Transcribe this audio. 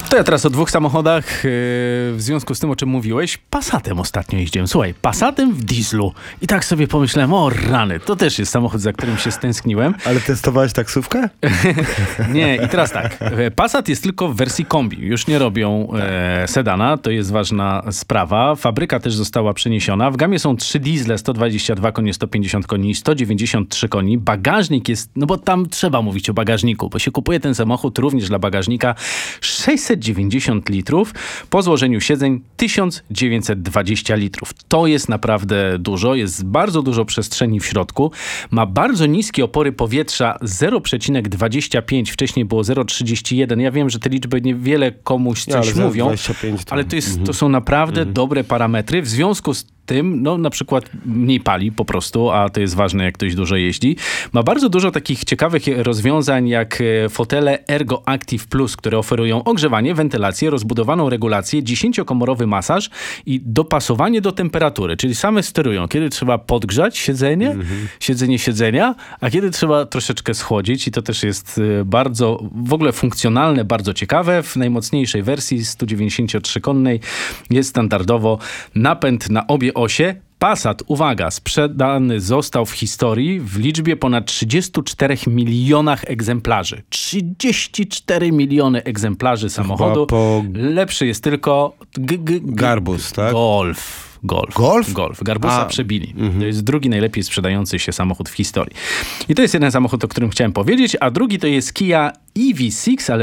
To ja teraz o dwóch samochodach, w związku z tym, o czym mówiłeś. Passatem ostatnio jeździłem. Słuchaj, Passatem w dieslu. I tak sobie pomyślałem, o rany, to też jest samochód, za którym się stęskniłem. Ale testowałeś taksówkę? Nie, i teraz tak. Passat jest tylko w wersji kombi. Już nie robią sedana, to jest ważna sprawa. Fabryka też została przeniesiona. W gamie są 3 diesle, 122 konie, 150 koni, 193 koni. Bagażnik jest, no bo tam trzeba mówić o bagażniku, bo się kupuje ten samochód również dla bagażnika. 690 litrów, po złożeniu siedzeń 1920 litrów. To jest naprawdę dużo, jest bardzo dużo przestrzeni w środku, ma bardzo niskie opory powietrza 0,25, wcześniej było 0,31. Ja wiem, że te liczby niewiele komuś coś mówią, 25 ale to są naprawdę dobre parametry. W związku z tym, no na przykład mniej pali po prostu, a to jest ważne, jak ktoś dużo jeździ. Ma bardzo dużo takich ciekawych rozwiązań, jak fotele Ergo Active Plus, które oferują ogrzewanie, wentylację, rozbudowaną regulację, 10-komorowy masaż i dopasowanie do temperatury, czyli same sterują, kiedy trzeba podgrzać siedzenia, a kiedy trzeba troszeczkę schłodzić i to też jest bardzo w ogóle funkcjonalne, bardzo ciekawe. W najmocniejszej wersji 193-konnej jest standardowo napęd na obie osie. Passat, uwaga, sprzedany został w historii w liczbie ponad 34 milionach egzemplarzy. 34 miliony egzemplarzy samochodu. Lepszy jest tylko Garbus, tak? Golf. Garbusa przebili. To jest drugi najlepiej sprzedający się samochód w historii. I to jest jeden samochód, o którym chciałem powiedzieć, a drugi to jest Kia EV6, ale